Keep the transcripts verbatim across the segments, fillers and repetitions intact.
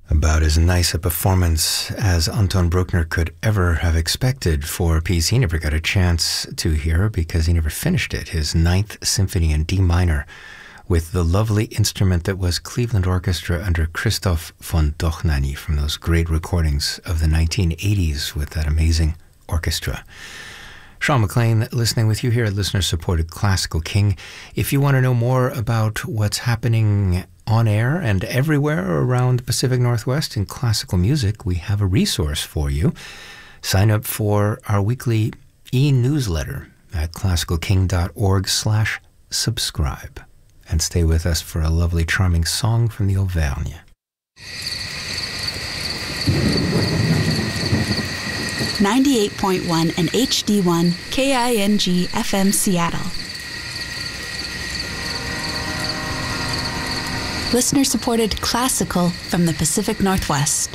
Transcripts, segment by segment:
About as nice a performance as Anton Bruckner could ever have expected for a piece he never got a chance to hear because he never finished it, his Ninth Symphony in D minor, with the lovely instrument that was Cleveland Orchestra under Christoph von Dohnanyi from those great recordings of the nineteen eighties with that amazing orchestra. Sean McLean listening with you here at listener-supported Classical King. If you want to know more about what's happening on air and everywhere around the Pacific Northwest in classical music, we have a resource for you. Sign up for our weekly e-newsletter at classicalking.org slash subscribe. And stay with us for a lovely, charming song from the Auvergne. ninety-eight point one and H D one K I N G F M Seattle. Listener-supported classical from the Pacific Northwest.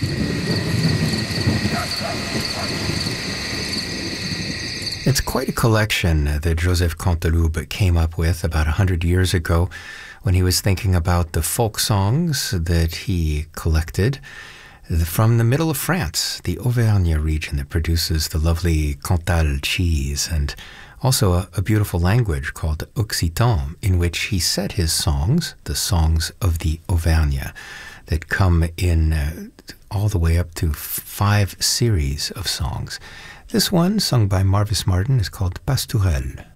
It's quite a collection that Joseph Canteloube came up with about a hundred years ago when he was thinking about the folk songs that he collected from the middle of France, the Auvergne region that produces the lovely Cantal cheese, and also a, a beautiful language called Occitan, in which he set his songs, the songs of the Auvergne, that come in uh, all the way up to five series of songs. This one, sung by Marvis Martin, is called Pastourelle.